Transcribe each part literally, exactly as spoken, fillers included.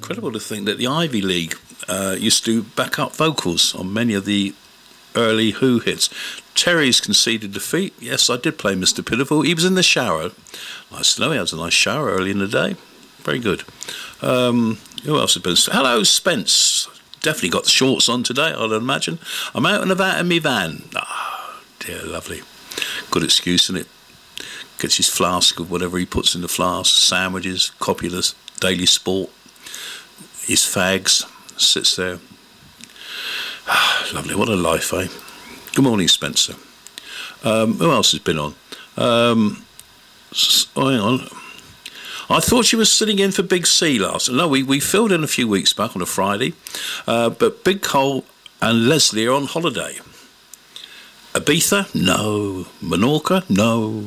Incredible to think that the Ivy League uh, used to back up vocals on many of the early Who hits. Terry's conceded defeat. Yes, I did play Mister Pitiful. He was in the shower. Nice to know he has a nice shower early in the day. Very good. Um, who else has been? Hello, Spence. Definitely got the shorts on today, I'd imagine. I'm out and about in my van. Ah, dear, lovely. Good excuse, isn't it? Gets his flask of whatever he puts in the flask. Sandwiches, copy of the Daily Sport. His fags. Sits there. Ah, lovely. What a life, eh? Good morning, Spencer. Um, who else has been on? Um, oh, hang on. I thought she was sitting in for Big C last. No, we, we filled in a few weeks back on a Friday. Uh, but Big Cole and Leslie are on holiday. Ibiza? No. Menorca? No.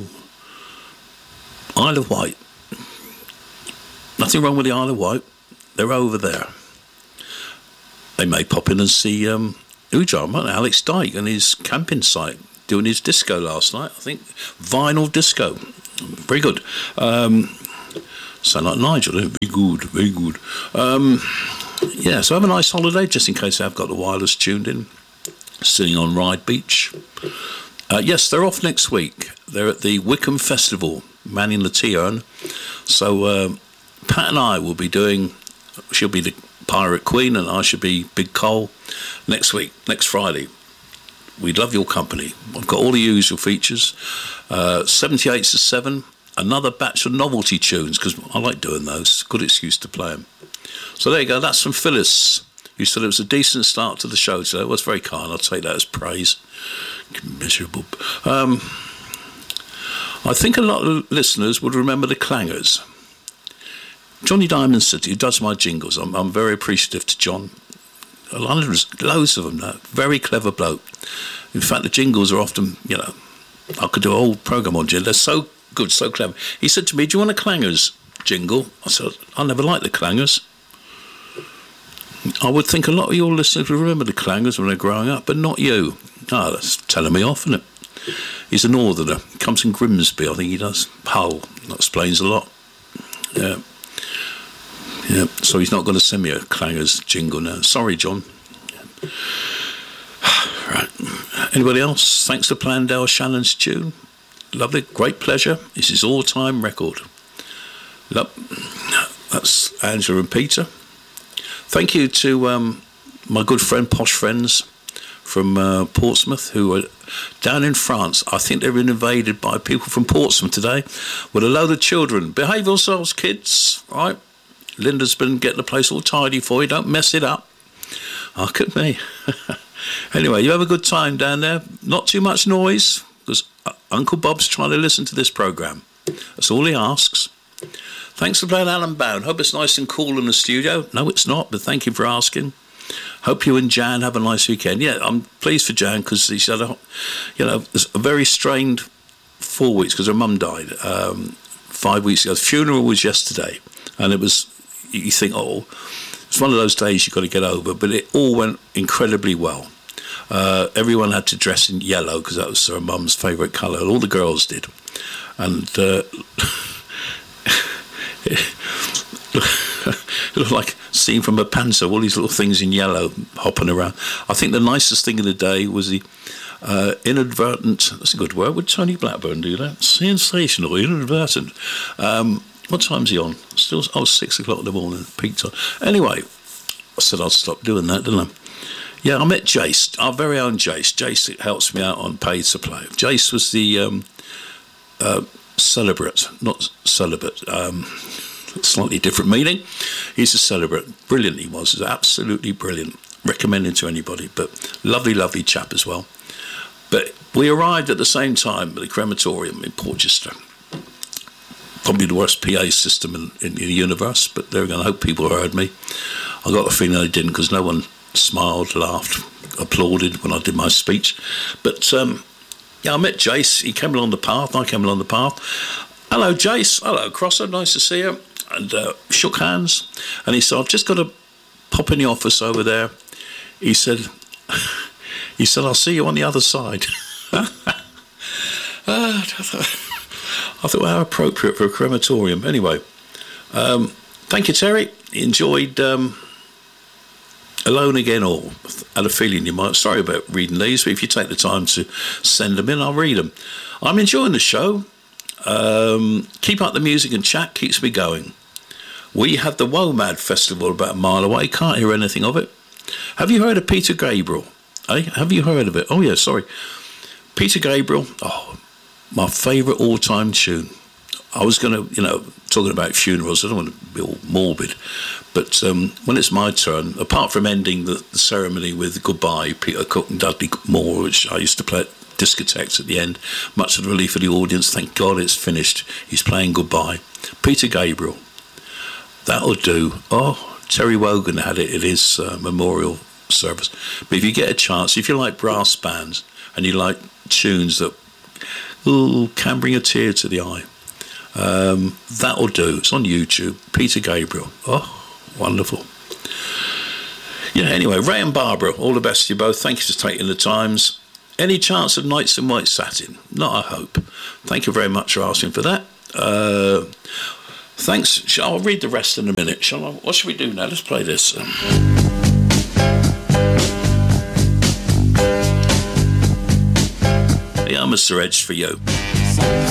Isle of Wight. Nothing wrong with the Isle of Wight. They're over there. They may pop in and see um, Ujjar, might Alex Dyke and his camping site doing his disco last night. I think vinyl disco. Very good. Um, sound like Nigel. Very good, very good. Um, yeah, so have a nice holiday, just in case I've got the wireless tuned in. Sitting on Ryde Beach. Uh, yes, they're off next week. They're at the Wickham Festival, manning the T-urn. So uh, Pat and I will be doing, she'll be the Pirate Queen and I should be Big Cole next week, next Friday. We'd love your company. I've got all the usual features. Uh, seventy-eights to seven, another batch of novelty tunes, because I like doing those. Good excuse to play them. So there you go, that's from Phyllis, who said it was a decent start to the show today. It was very kind, I'll take that as praise. Miserable. Um, I think a lot of listeners would remember the Clangers. Johnny Diamond City, who does my jingles, I'm, I'm very appreciative to John. A lot of, loads of them now. Very clever bloke. In fact, the jingles are often, you know, I could do a whole programme on jingles. They're so good, so clever. He said to me, do you want a Clangers jingle? I said, I never liked the Clangers. I would think a lot of your listeners would remember the Clangers when they're growing up, but not you. Ah, oh, that's telling me off, isn't it? He's a northerner. Comes from Grimsby, I think he does. Hull. That explains a lot. Yeah. Yeah, so he's not going to send me a Clangers jingle now. Sorry, John. Yeah. Right. Anybody else? Thanks to Plandale Shannon's tune. Lovely. Great pleasure. It's his all-time record. Look, that's Angela and Peter. Thank you to um, my good friend, Posh Friends from uh, Portsmouth, who are down in France. I think they've been invaded by people from Portsmouth today with a load of children. Behave yourselves, kids, right? Linda's been getting the place all tidy for you. Don't mess it up. Look at me. Anyway, you have a good time down there. Not too much noise, because Uncle Bob's trying to listen to this programme. That's all he asks. Thanks for playing Alan Bound. Hope it's nice and cool in the studio. No, it's not, but thank you for asking. Hope you and Jan have a nice weekend. Yeah, I'm pleased for Jan, because he's had a, you know, a very strained four weeks because her mum died um, five weeks ago. The funeral was yesterday, and it was, you think, oh, it's one of those days you've got to get over, but it all went incredibly well. Uh, everyone had to dress in yellow because that was her mum's favourite colour. All the girls did. And uh, it looked like a scene from a panzer, all these little things in yellow hopping around. I think the nicest thing of the day was the uh, inadvertent, that's a good word, would Tony Blackburn do that? Sensational, inadvertent. Um, what time's he on? Still, oh, six o'clock in the morning, peak time. Anyway, I said I'd stop doing that, didn't I? Yeah, I met Jace, our very own Jace. Jace helps me out on paid supply. Jace was the um, uh, celebrate, not celibate, um, slightly different meaning. He's a celebrate. Brilliant he was, absolutely brilliant. Recommended to anybody, but lovely, lovely chap as well. But we arrived at the same time at the crematorium in Portchester. Probably the worst P A system in, in, in the universe, but there we go. I hope people heard me. I got the feeling they didn't, because no one smiled, laughed, applauded when I did my speech. But um, yeah, I met Jace. He came along the path. I came along the path. Hello, Jace. Hello, Crosser. Nice to see you. And uh, shook hands. And he said, I've just got to pop in the office over there. He said, he said, I'll see you on the other side. uh, I thought, well, how appropriate for a crematorium. Anyway, um, Thank you, Terry. Enjoyed um, Alone Again, or had a feeling you might. Sorry about reading these, but if you take the time to send them in, I'll read them. I'm enjoying the show. Um, keep up the music and chat, keeps me going. We had the WOMAD Festival about a mile away, can't hear anything of it. Have you heard of Peter Gabriel? Eh? Have you heard of it? Oh, yeah, sorry. Peter Gabriel, oh, my favourite all-time tune. I was going to, you know, talking about funerals, I don't want to be all morbid, but um, when it's my turn, apart from ending the, the ceremony with Goodbye, Peter Cook and Dudley Moore, which I used to play at discotheques at the end, much to the relief of the audience, thank God it's finished, he's playing Goodbye. Peter Gabriel, that'll do. Oh, Terry Wogan had it at his uh, memorial service. But if you get a chance, if you like brass bands and you like tunes that ooh, can bring a tear to the eye, Um, that'll do. It's on YouTube. Peter Gabriel. Oh, wonderful. Yeah, anyway, Ray and Barbara, all the best to you both. Thank you for taking the times. Any chance of Nights in White Satin? Not a hope. Thank you very much for asking for that. Uh, thanks. I'll read the rest in a minute. Shall I? What should we do now? Let's play this. Um, yeah, Mister Edge for you.